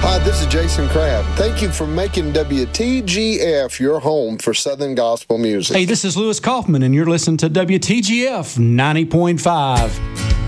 Hi, this is Jason Crabb. Thank you for making WTGF your home for Southern gospel music. Hey, this is Lewis Kaufman, and you're listening to WTGF 90.5.